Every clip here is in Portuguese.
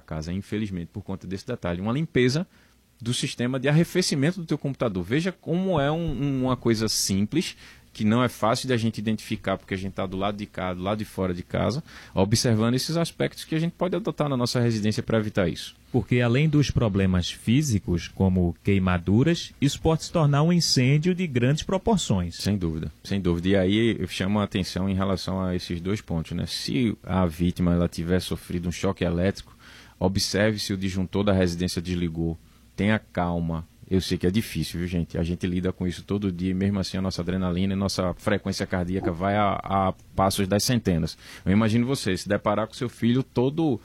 casa, infelizmente, por conta desse detalhe. Uma limpeza do sistema de arrefecimento do teu computador. Veja como é uma coisa simples, que não é fácil de a gente identificar, porque a gente está do lado de cá, do lado de fora de casa, observando esses aspectos que a gente pode adotar na nossa residência para evitar isso. Porque além dos problemas físicos, como queimaduras, isso pode se tornar um incêndio de grandes proporções. Sem dúvida, sem dúvida. E aí eu chamo a atenção em relação a esses dois pontos, né? Se a vítima ela tiver sofrido um choque elétrico, observe se o disjuntor da residência desligou, tenha calma. Eu sei que é difícil, viu, gente? A gente lida com isso todo dia e mesmo assim a nossa adrenalina e nossa frequência cardíaca vai a passos das centenas. Eu imagino você se deparar com seu filho todo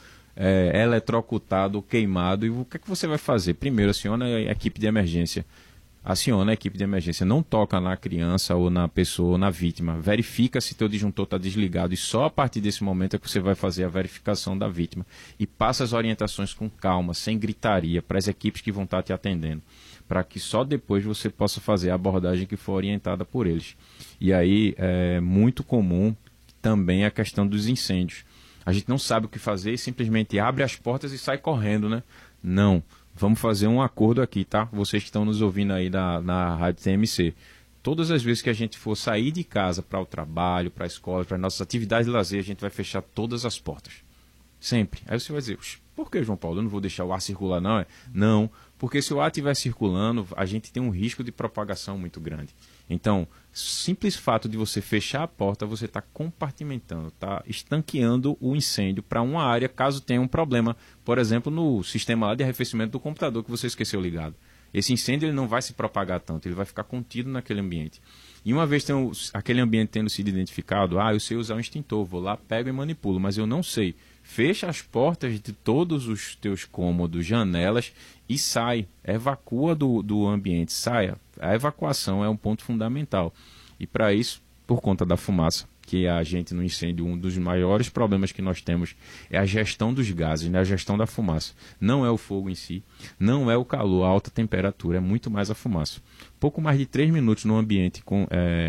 eletrocutado, queimado, e o que é que você vai fazer? Primeiro, aciona a equipe de emergência. Aciona a equipe de emergência. Não toca na criança ou na pessoa ou na vítima. Verifica se teu disjuntor está desligado e só a partir desse momento é que você vai fazer a verificação da vítima. E passa as orientações com calma, sem gritaria, para as equipes que vão estar te atendendo, para que só depois você possa fazer a abordagem que for orientada por eles. E aí é muito comum também a questão dos incêndios. A gente não sabe o que fazer e simplesmente abre as portas e sai correndo, né? Não. Vamos fazer um acordo aqui, tá? Vocês que estão nos ouvindo aí na Rádio TMC. Todas as vezes que a gente for sair de casa para o trabalho, para a escola, para as nossas atividades de lazer, a gente vai fechar todas as portas. Sempre. Aí você vai dizer, por que, João Paulo? Eu não vou deixar o ar circular, não? Não, porque se o ar estiver circulando, a gente tem um risco de propagação muito grande. Então, simples fato de você fechar a porta, você está compartimentando, está estanqueando o incêndio para uma área, caso tenha um problema, por exemplo, no sistema lá de arrefecimento do computador que você esqueceu ligado. Esse incêndio ele não vai se propagar tanto, ele vai ficar contido naquele ambiente. E uma vez aquele ambiente tendo sido identificado, eu sei usar um extintor, vou lá, pego e manipulo, mas eu não sei. Fecha as portas de todos os teus cômodos, janelas e sai. Evacua do ambiente, saia. A evacuação é um ponto fundamental. E para isso, por conta da fumaça, que a gente no incêndio, um dos maiores problemas que nós temos é a gestão dos gases, né? A gestão da fumaça. Não é o fogo em si, não é o calor, a alta temperatura, é muito mais a fumaça. Pouco mais de 3 minutos no ambiente com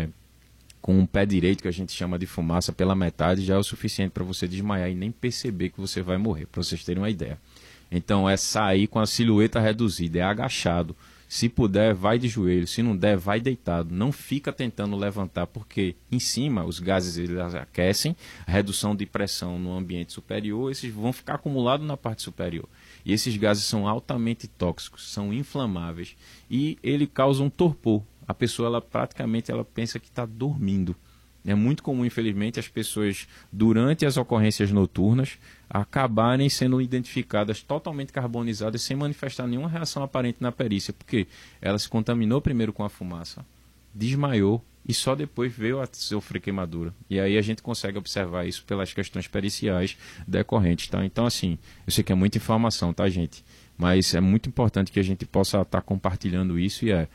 um pé direito, que a gente chama de fumaça, pela metade, já é o suficiente para você desmaiar e nem perceber que você vai morrer, para vocês terem uma ideia. Então é sair com a silhueta reduzida, é agachado. Se puder, vai de joelho. Se não der, vai deitado. Não fica tentando levantar, porque em cima os gases eles aquecem, a redução de pressão no ambiente superior, esses vão ficar acumulados na parte superior. E esses gases são altamente tóxicos, são inflamáveis e ele causa um torpor. A pessoa ela pensa que está dormindo. É muito comum, infelizmente, as pessoas, durante as ocorrências noturnas, acabarem sendo identificadas totalmente carbonizadas sem manifestar nenhuma reação aparente na perícia, porque ela se contaminou primeiro com a fumaça, desmaiou e só depois veio a sofrer queimadura. E aí a gente consegue observar isso pelas questões periciais decorrentes, tá? Então, assim, eu sei que é muita informação, tá, gente? Mas é muito importante que a gente possa estar compartilhando isso e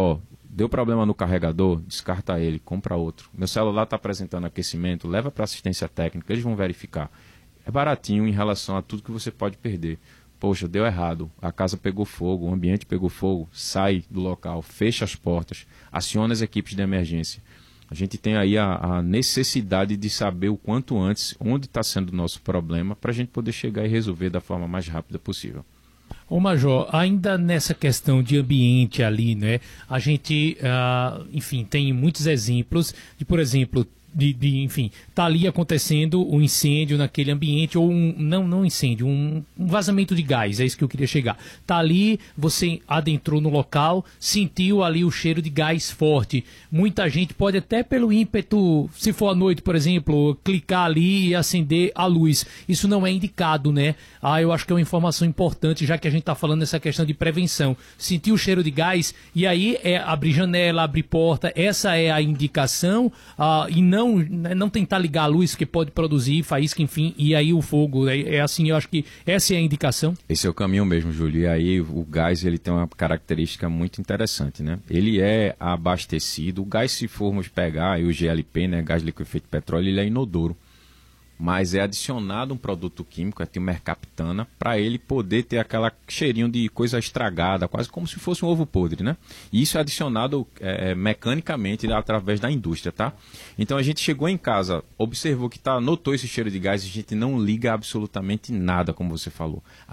deu problema no carregador, descarta ele, compra outro. Meu celular está apresentando aquecimento, leva para assistência técnica, eles vão verificar. É baratinho em relação a tudo que você pode perder. Poxa, deu errado, a casa pegou fogo, o ambiente pegou fogo, sai do local, fecha as portas, aciona as equipes de emergência. A gente tem aí a necessidade de saber o quanto antes onde está sendo o nosso problema para a gente poder chegar e resolver da forma mais rápida possível. Ô Major, ainda nessa questão de ambiente ali, né? A gente, enfim, tem muitos exemplos de, por exemplo, enfim, tá ali acontecendo um incêndio naquele ambiente, ou não incêndio, um vazamento de gás, é isso que eu queria chegar. Tá ali, você adentrou no local, sentiu ali o cheiro de gás forte. Muita gente pode até pelo ímpeto, se for à noite, por exemplo, clicar ali e acender a luz. Isso não é indicado, né? Eu acho que é uma informação importante, já que a gente tá falando nessa questão de prevenção. Sentiu o cheiro de gás, e aí é abrir janela, abrir porta, essa é a indicação, e não tentar ligar a luz, que pode produzir faísca, enfim, e aí o fogo, é assim, eu acho que essa é a indicação. Esse é o caminho mesmo, Júlio, e aí o gás ele tem uma característica muito interessante, né? Ele é abastecido, o gás, se formos pegar, o GLP, né, gás liquefeito de petróleo, ele é inodoro, mas é adicionado um produto químico, a timercaptana, para ele poder ter aquela cheirinho de coisa estragada, quase como se fosse um ovo podre, né? E isso é adicionado mecanicamente através da indústria, tá? Então a gente chegou em casa, observou que notou esse cheiro de gás, a gente não liga absolutamente nada, como você falou.